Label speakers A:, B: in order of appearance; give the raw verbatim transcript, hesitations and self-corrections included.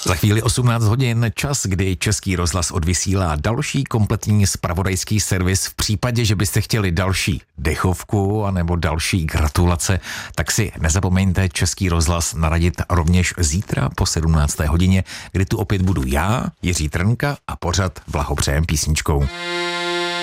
A: Za chvíli osmnáct hodin, čas, kdy Český rozhlas odvysílá další kompletní zpravodajský servis. V případě, že byste chtěli další dechovku anebo další gratulace, tak si nezapomeňte Český rozhlas naradit rovněž zítra po sedmnácté hodině, kdy tu opět budu já, Jiří Trnka, a pořad Blahopřejem písničkou.